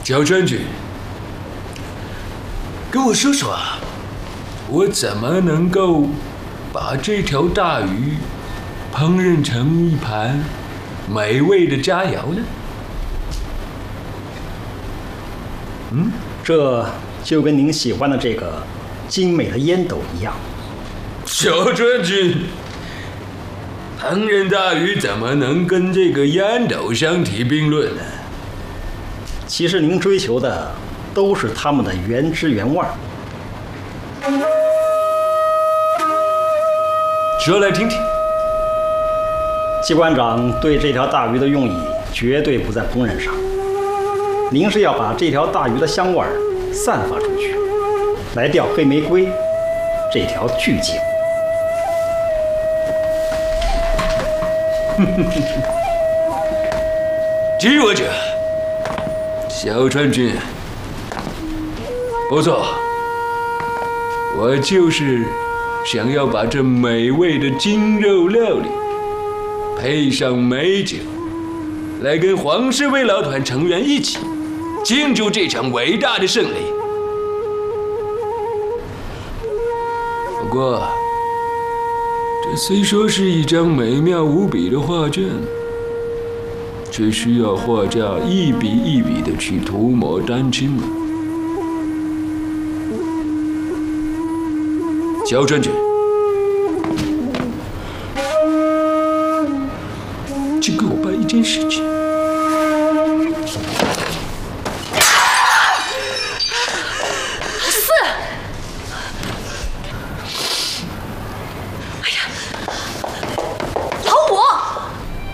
焦川君，跟我说说，我怎么能够把这条大鱼烹饪成一盘美味的佳肴呢？ 这就跟您喜欢的这个精美的烟斗一样。 焦川君，烹饪大鱼怎么能跟这个烟斗相提并论呢？ 其实您追求的都是它们的原汁原味儿。 说来听听。 机关长对这条大鱼的用意绝对不在烹饪上，您是要把这条大鱼的香味儿散发出去，来钓黑玫瑰这条巨鲸。 知我者，小川君，不错，我就是想要把这美味的精肉料理配上美酒，来跟黄世威老团成员一起庆祝这场伟大的胜利。不过，这虽说是一张美妙无比的画卷，却需要画家一笔一笔的去涂抹丹青啊。焦川君，请给我办一件事情。